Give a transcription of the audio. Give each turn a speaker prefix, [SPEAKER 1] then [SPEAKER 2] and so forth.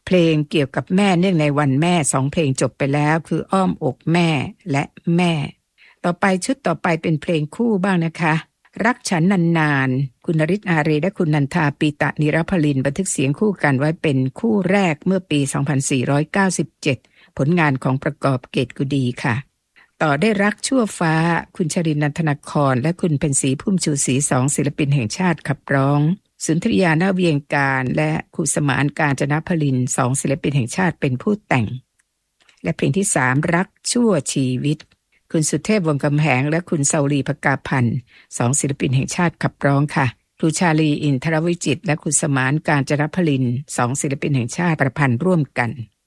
[SPEAKER 1] เพลงเกี่ยวกับแม่เนื่องในวันแม่2เพลงจบไปแล้วคืออ้อมอกแม่และแม่ต่อไปชุดต่อไปเป็นเพลงคู่บ้างนะคะรักฉันนานๆคุณนฤทธิ์อารีและคุณนันทาปีตะนิรพลินบันทึกเสียงคู่กันไว้เป็นคู่แรกเมื่อปี 2497 ผลงานของประกอบเกตกุดีค่ะต่อได้รักชั่วฟ้าคุณชรินทร์นันทนครและคุณเพ็ญศรีพุ่มชูศรี2ศิลปินแห่งชาติขับร้องสุนทรียานาเวียงการและครูสมานกาญจนพลิน2ศิลปินแห่งชาติเป็นผู้แต่งและเพลงที่3รักชั่วชีวิตคุณสุเทพวงศ์กำแหงและคุณเสาลีภกาพันธ์2ศิลปินแห่งชาติขับร้องค่ะครูชาลีอินทรวิจิตรและคุณสมานกาญจนพลิน2ศิลปินแห่งชาติประพันธ์ร่วมกัน